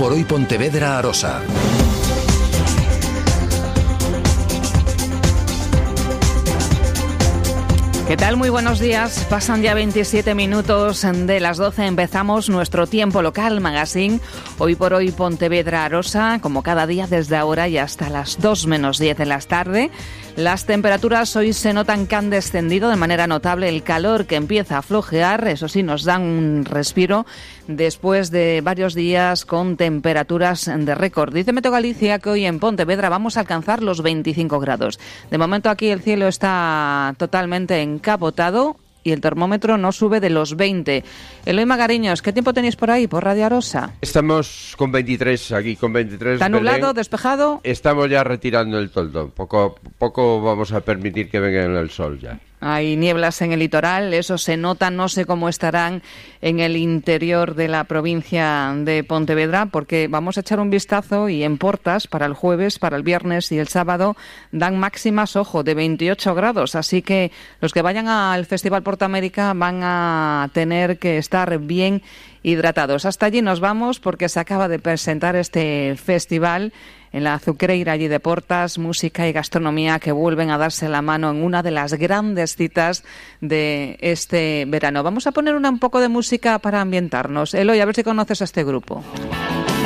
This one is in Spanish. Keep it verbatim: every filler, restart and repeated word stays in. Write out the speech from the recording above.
por hoy Pontevedra Arosa. ¿Qué tal? Muy buenos días. Pasan ya veintisiete minutos de las doce. Empezamos nuestro Tiempo Local Magazine. Hoy por hoy Pontevedra Arosa, como cada día desde ahora y hasta las dos menos diez de la tarde. Las temperaturas hoy se notan que han descendido de manera notable. El calor que empieza a flojear, eso sí, nos dan un respiro después de varios días con temperaturas de récord. Dice Meteo Galicia que hoy en Pontevedra vamos a alcanzar los veinticinco grados. De momento aquí el cielo está totalmente encapotado y el termómetro no sube de los veinte. Eloy Magariños, ¿qué tiempo tenéis por ahí, por Radio Arosa? Estamos con veintitrés, aquí con veintitrés. ¿Está nublado, Belén. despejado? Estamos ya retirando el toldo. Poco, poco vamos a permitir que venga el sol ya. Hay nieblas en el litoral, eso se nota, no sé cómo estarán en el interior de la provincia de Pontevedra, porque vamos a echar un vistazo y en Portas para el jueves, para el viernes y el sábado dan máximas, ojo, de veintiocho grados, así que los que vayan al Festival Portamérica van a tener que estar bien hidratados. Hasta allí nos vamos porque se acaba de presentar este festival en la Azucreira allí de Portas, música y gastronomía que vuelven a darse la mano en una de las grandes citas de este verano. Vamos a poner una, un poco de música para ambientarnos. Eloy, a ver si conoces a este grupo.